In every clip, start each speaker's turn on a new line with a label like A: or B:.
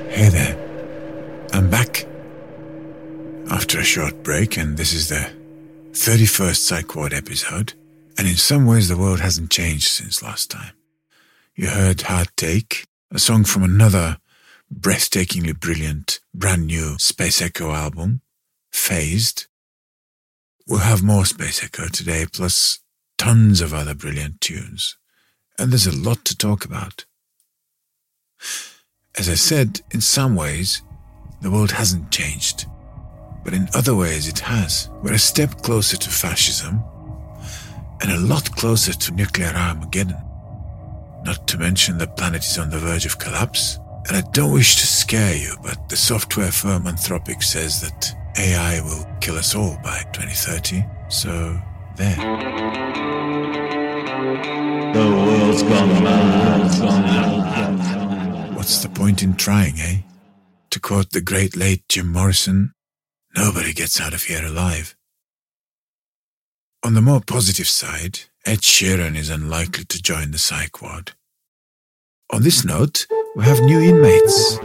A: Hey there, I'm back after a short break, and this is the 31st Psych Ward episode, and in some ways the world hasn't changed since last time. You heard Heart Take, a song from another breathtakingly brilliant, brand new Space Echo album, Phased. We'll have more Space Echo today, plus tons of other brilliant tunes, and there's a lot to talk about. As I said, in some ways, the world hasn't changed, but in other ways it has. We're a step closer to fascism, and a lot closer to nuclear Armageddon. Not to mention the planet is on the verge of collapse, and I don't wish to scare you, but the software firm Anthropic says that AI will kill us all by 2030, so there.
B: The world's gone mad.
A: What's the point in trying, eh? To quote the great late Jim Morrison, nobody gets out of here alive. On the more positive side, Ed Sheeran is unlikely to join the Psych Ward. On this note, we have new inmates.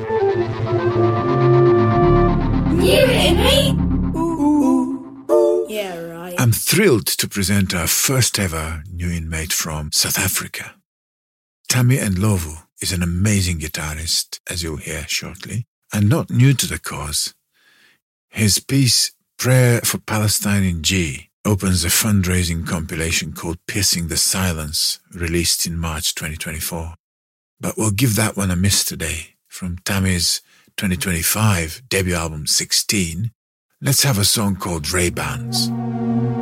C: New inmate? Yeah, right.
A: I'm thrilled to present our first ever new inmate from South Africa. Tami Ndlovu is an amazing guitarist, as you'll hear shortly, and not new to the cause. His piece, Prayer for Palestine in G, opens a fundraising compilation called Piercing the Silence, released in March 2024. But we'll give that one a miss today. From Tami's 2025 debut album 16, let's have a song called Ray-Bans.